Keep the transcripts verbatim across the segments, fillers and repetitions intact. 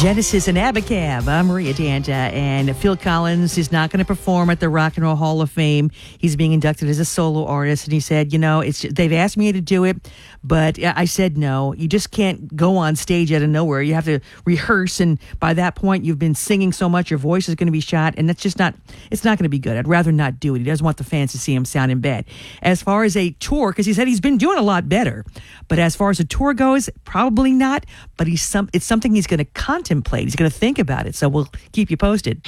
Genesis and Abacab. I'm Maria Danta, and Phil Collins is not going to perform at the Rock and Roll Hall of Fame. He's being inducted as a solo artist, and he said, you know, it's just, they've asked me to do it, but I said no. You just can't go on stage out of nowhere. You have to rehearse, and by that point, you've been singing so much, your voice is going to be shot, and that's just not, it's not going to be good. I'd rather not do it. He doesn't want the fans to see him sounding bad. As far as a tour, because he said he's been doing a lot better, but as far as a tour goes, probably not, but he's some, it's something he's going to contemplate. He's going to think about it, so we'll keep you posted.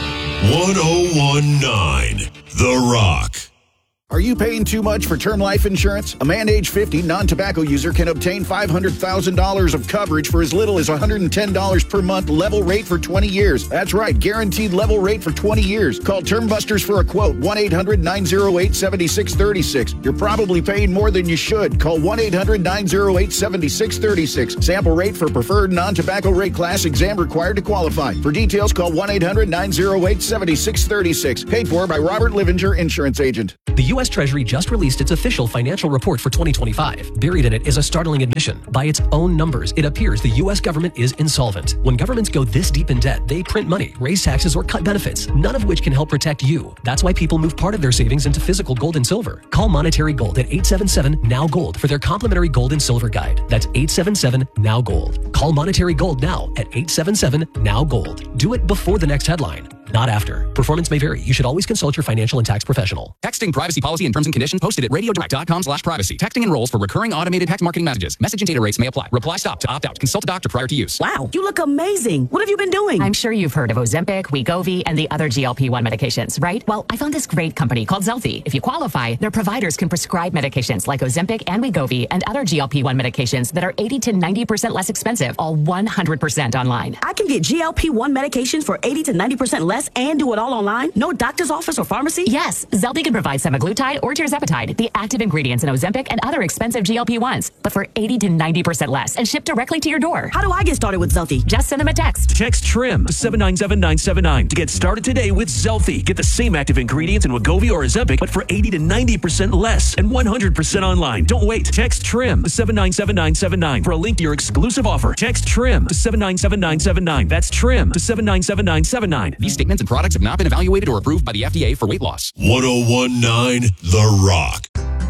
one oh one point nine The Rock. Are you paying too much for term life insurance? A man age fifty, non-tobacco user can obtain five hundred thousand dollars of coverage for as little as one hundred ten dollars per month, level rate for twenty years. That's right, guaranteed level rate for twenty years. Call Term Busters for a quote, one eight hundred nine oh eight seven six three six. You're probably paying more than you should. Call one eight hundred nine oh eight seven six three six. Sample rate for preferred non-tobacco rate class, exam required to qualify. For details, call one eight hundred nine oh eight seven six three six. Paid for by Robert Livinger, Insurance Agent. The U S Treasury just released its official financial report for twenty twenty-five. Buried in it is a startling admission. By its own numbers, it appears the U S government is insolvent. When governments go this deep in debt, they print money, raise taxes, or cut benefits, none of which can help protect you. That's why people move part of their savings into physical gold and silver. Call Monetary Gold at eight seven seven N O W Gold for their complimentary gold and silver guide. That's eight seven seven N O W Gold. Call Monetary Gold now at eight seven seven N O W Gold. Do it before the next headline, not after. Performance may vary. You should always consult your financial and tax professional. Texting privacy policy and terms and conditions posted at radiodirect.com slash privacy. Texting enrolls for recurring automated text marketing messages. Message and data rates may apply. Reply stop to opt out. Consult a doctor prior to use. Wow, you look amazing. What have you been doing? I'm sure you've heard of Ozempic, Wegovy, and the other G L P one medications, right? Well, I found this great company called Zelfie. If you qualify, their providers can prescribe medications like Ozempic and Wegovy and other G L P one medications that are eighty to ninety percent less expensive, all one hundred percent online. I can get G L P one medications for eighty to ninety percent less and do it all online? No doctor's office or pharmacy? Yes, Zelfie can provide semaglutide or tirzepatide, the active ingredients in Ozempic and other expensive G L P ones, but for eighty to ninety percent less and shipped directly to your door. How do I get started with Zelfie? Just send them a text. Text TRIM to seven nine seven nine seven nine to get started today with Zelfie. Get the same active ingredients in Wegovy or Ozempic, but for eighty to ninety percent less and one hundred percent online. Don't wait. Text TRIM to seven nine seven nine seven nine for a link to your exclusive offer. Text TRIM to seven nine seven nine seven nine. That's TRIM to seven nine seven nine seven nine. These statements and products have not been evaluated or approved by the F D A for weight loss. one oh one point nine The Rock.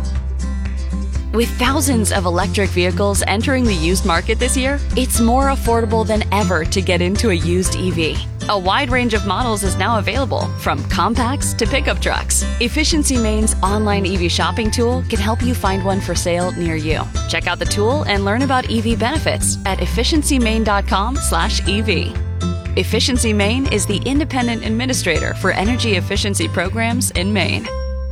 With thousands of electric vehicles entering the used market this year, it's more affordable than ever to get into a used E V. A wide range of models is now available, from compacts to pickup trucks. Efficiency Main's online E V shopping tool can help you find one for sale near you. Check out the tool and learn about E V benefits at efficiency main dot com slash E V. Efficiency Maine is the independent administrator for energy efficiency programs in Maine.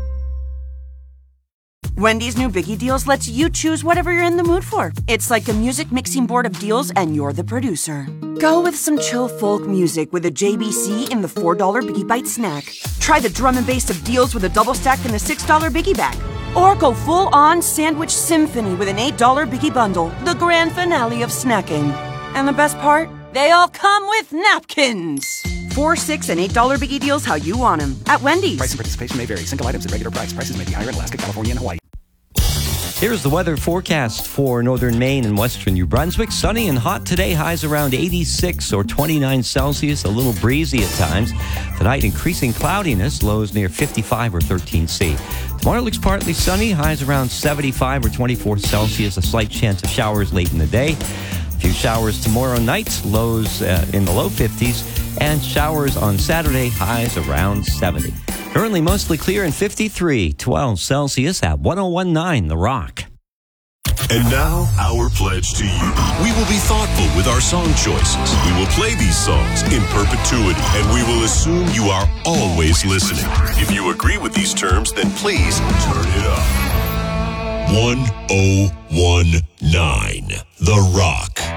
Wendy's new Biggie Deals lets you choose whatever you're in the mood for. It's like a music mixing board of deals, and you're the producer. Go with some chill folk music with a J B C in the four dollar Biggie Bite snack. Try the drum and bass of deals with a double stack in the six dollar Biggie Bag. Or go full-on sandwich symphony with an eight dollar Biggie Bundle, the grand finale of snacking. And the best part? They all come with napkins. Four, six, and eight dollar Biggie Deals how you want them at Wendy's. Price and participation may vary. Single items at regular price. Prices may be higher in Alaska, California, and Hawaii. Here's the weather forecast for northern Maine and western New Brunswick. Sunny and hot today, highs around eighty-six or twenty-nine Celsius, a little breezy at times. Tonight, increasing cloudiness, lows near fifty-five or thirteen C. Tomorrow looks partly sunny, highs around seventy-five or twenty-four Celsius, a slight chance of showers late in the day. A few showers tomorrow night, lows uh, in the low fifties, and showers on Saturday, highs around seventy. Currently mostly clear and fifty-three, twelve Celsius at one oh one point nine The Rock. And now, our pledge to you. We will be thoughtful with our song choices. We will play these songs in perpetuity, and we will assume you are always listening. If you agree with these terms, then please turn it up. one oh one point nine The Rock.